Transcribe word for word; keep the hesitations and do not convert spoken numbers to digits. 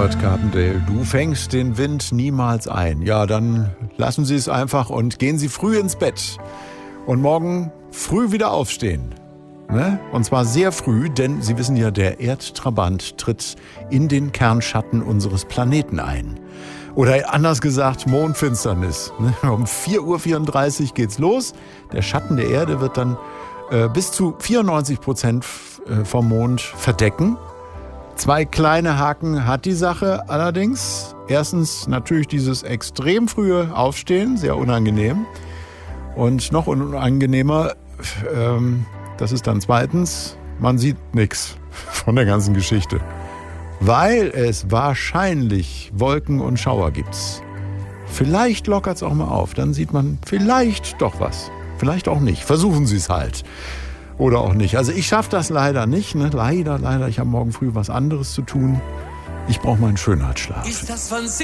Stuart Carpendale, du fängst den Wind niemals ein. Ja, dann lassen Sie es einfach und gehen Sie früh ins Bett. Und morgen früh wieder aufstehen. Ne? Und zwar sehr früh, denn Sie wissen ja, der Erdtrabant tritt in den Kernschatten unseres Planeten ein. Oder anders gesagt, Mondfinsternis. Ne? Um vier Uhr vierunddreißig geht's los. Der Schatten der Erde wird dann äh, bis zu vierundneunzig Prozent vom Mond verdecken. Zwei kleine Haken hat die Sache allerdings. Erstens natürlich dieses extrem frühe Aufstehen, sehr unangenehm. Und noch unangenehmer, ähm, das ist dann zweitens, man sieht nichts von der ganzen Geschichte. Weil es wahrscheinlich Wolken und Schauer gibt. Vielleicht lockert es auch mal auf, dann sieht man vielleicht doch was. Vielleicht auch nicht. Versuchen Sie es halt. Oder auch nicht. Also ich schaffe das leider nicht. Ne? Leider, leider. Ich habe morgen früh was anderes zu tun. Ich brauche meinen Schönheitsschlaf. Ist das von